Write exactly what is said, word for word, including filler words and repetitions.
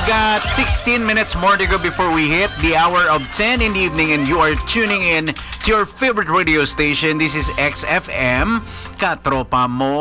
We've got sixteen minutes more to go before we hit the hour of ten in the evening, and you are tuning in to your favorite radio station. This is X F M, Katropa Mo.